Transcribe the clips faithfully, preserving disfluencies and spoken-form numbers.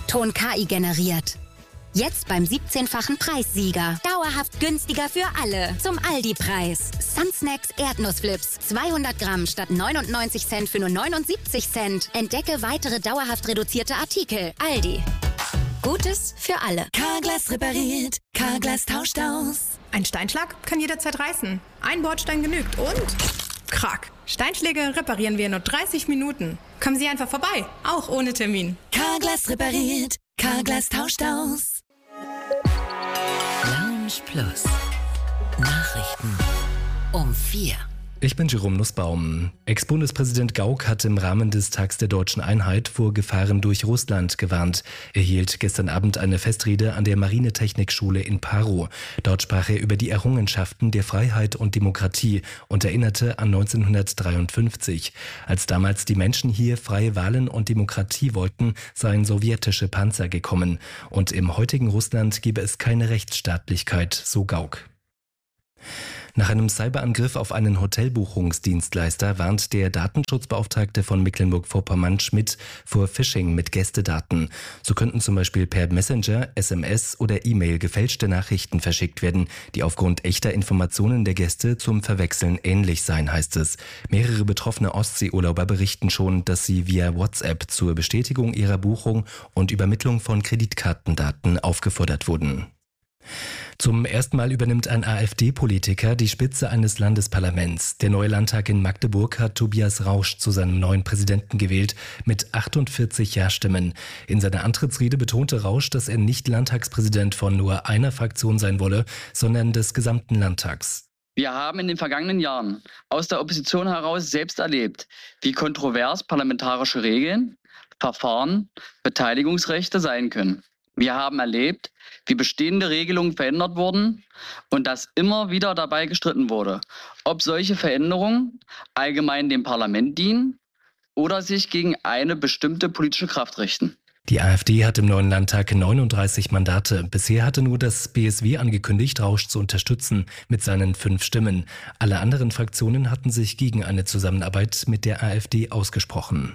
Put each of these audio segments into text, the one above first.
O-Ton-K I generiert. Jetzt beim siebzehnfachen Preissieger. Dauerhaft günstiger für alle. Zum Aldi-Preis. Sunsnacks Erdnussflips. zweihundert Gramm statt neunundneunzig Cent für nur neunundsiebzig Cent. Entdecke weitere dauerhaft reduzierte Artikel. Aldi. Gutes für alle. Carglass repariert. Carglass tauscht aus. Ein Steinschlag kann jederzeit reißen. Ein Bordstein genügt und... Krack. Steinschläge reparieren wir in nur dreißig Minuten. Kommen Sie einfach vorbei. Auch ohne Termin. Carglass repariert. Carglass tauscht aus. Lounge Plus. Nachrichten um vier. Ich bin Jerome Nussbaum. Ex-Bundespräsident Gauck hat im Rahmen des Tags der Deutschen Einheit vor Gefahren durch Russland gewarnt. Er hielt gestern Abend eine Festrede an der Marinetechnikschule in Parow. Dort sprach er über die Errungenschaften der Freiheit und Demokratie und erinnerte an neunzehnhundertdreiundfünfzig. Als damals die Menschen hier freie Wahlen und Demokratie wollten, seien sowjetische Panzer gekommen. Und im heutigen Russland gebe es keine Rechtsstaatlichkeit, so Gauck. Nach einem Cyberangriff auf einen Hotelbuchungsdienstleister warnt der Datenschutzbeauftragte von Mecklenburg-Vorpommern Schmidt vor Phishing mit Gästedaten. So könnten zum Beispiel per Messenger, S M S oder E-Mail gefälschte Nachrichten verschickt werden, die aufgrund echter Informationen der Gäste zum Verwechseln ähnlich seien, heißt es. Mehrere betroffene Ostseeurlauber berichten schon, dass sie via WhatsApp zur Bestätigung ihrer Buchung und Übermittlung von Kreditkartendaten aufgefordert wurden. Zum ersten Mal übernimmt ein AfD-Politiker die Spitze eines Landesparlaments. Der neue Landtag in Magdeburg hat Tobias Rausch zu seinem neuen Präsidenten gewählt mit achtundvierzig Ja-Stimmen. In seiner Antrittsrede betonte Rausch, dass er nicht Landtagspräsident von nur einer Fraktion sein wolle, sondern des gesamten Landtags. Wir haben in den vergangenen Jahren aus der Opposition heraus selbst erlebt, wie kontrovers parlamentarische Regeln, Verfahren, Beteiligungsrechte sein können. Wir haben erlebt, wie bestehende Regelungen verändert wurden und dass immer wieder dabei gestritten wurde, ob solche Veränderungen allgemein dem Parlament dienen oder sich gegen eine bestimmte politische Kraft richten. Die AfD hat im neuen Landtag neununddreißig Mandate. Bisher hatte nur das B S W angekündigt, Rausch zu unterstützen mit seinen fünf Stimmen. Alle anderen Fraktionen hatten sich gegen eine Zusammenarbeit mit der AfD ausgesprochen.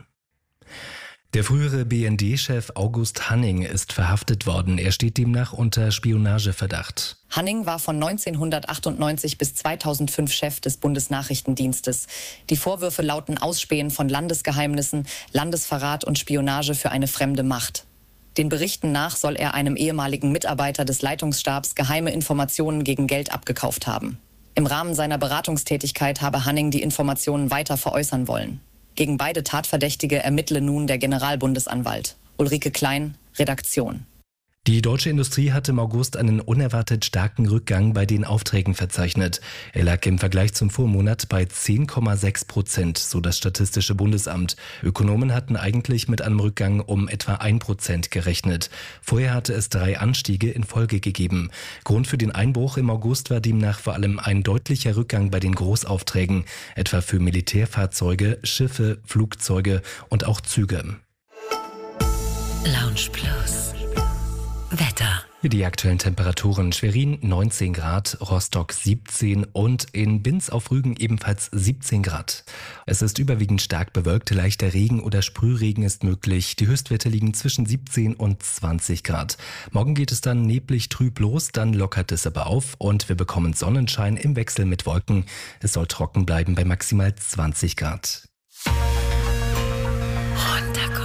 Der frühere B N D-Chef August Hanning ist verhaftet worden. Er steht demnach unter Spionageverdacht. Hanning war von neunzehnhundertachtundneunzig bis zweitausendfünf Chef des Bundesnachrichtendienstes. Die Vorwürfe lauten Ausspähen von Landesgeheimnissen, Landesverrat und Spionage für eine fremde Macht. Den Berichten nach soll er einem ehemaligen Mitarbeiter des Leitungsstabs geheime Informationen gegen Geld abgekauft haben. Im Rahmen seiner Beratungstätigkeit habe Hanning die Informationen weiter veräußern wollen. Gegen beide Tatverdächtige ermittle nun der Generalbundesanwalt. Ulrike Klein, Redaktion. Die deutsche Industrie hat im August einen unerwartet starken Rückgang bei den Aufträgen verzeichnet. Er lag im Vergleich zum Vormonat bei zehn Komma sechs Prozent, so das Statistische Bundesamt. Ökonomen hatten eigentlich mit einem Rückgang um etwa ein Prozent gerechnet. Vorher hatte es drei Anstiege in Folge gegeben. Grund für den Einbruch im August war demnach vor allem ein deutlicher Rückgang bei den Großaufträgen, etwa für Militärfahrzeuge, Schiffe, Flugzeuge und auch Züge. Lounge Plus. Wetter. Die aktuellen Temperaturen: Schwerin neunzehn Grad, Rostock siebzehn und in Binz auf Rügen ebenfalls siebzehn Grad. Es ist überwiegend stark bewölkt, leichter Regen oder Sprühregen ist möglich. Die Höchstwerte liegen zwischen siebzehn und zwanzig Grad. Morgen geht es dann neblig trüb los, dann lockert es aber auf und wir bekommen Sonnenschein im Wechsel mit Wolken. Es soll trocken bleiben bei maximal zwanzig Grad. Runterkommen.